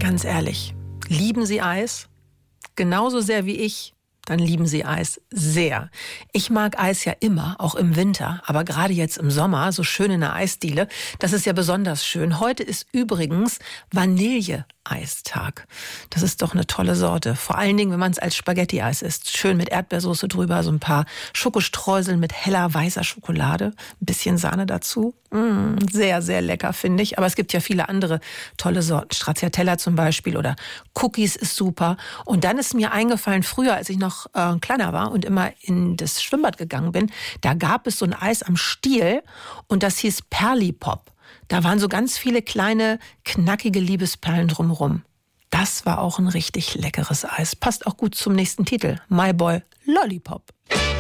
Ganz ehrlich, lieben Sie Eis? Genauso sehr wie ich? Dann lieben Sie Eis sehr. Ich mag Eis ja immer, auch im Winter, aber gerade jetzt im Sommer, so schön in der Eisdiele, das ist ja besonders schön. Heute ist übrigens Vanille-Eistag. Das ist doch eine tolle Sorte. Vor allen Dingen, wenn man es als Spaghetti-Eis isst. Schön mit Erdbeersoße drüber, so ein paar Schokostreuseln mit heller weißer Schokolade, ein bisschen Sahne dazu. Sehr, sehr lecker, finde ich. Aber es gibt ja viele andere tolle Sorten. Stracciatella zum Beispiel oder Cookies ist super. Und dann ist mir eingefallen, früher, als ich noch kleiner war und immer in das Schwimmbad gegangen bin, da gab es so ein Eis am Stiel und das hieß Perlipop. Da waren so ganz viele kleine, knackige Liebesperlen drumherum. Das war auch ein richtig leckeres Eis. Passt auch gut zum nächsten Titel. My Boy Lollipop.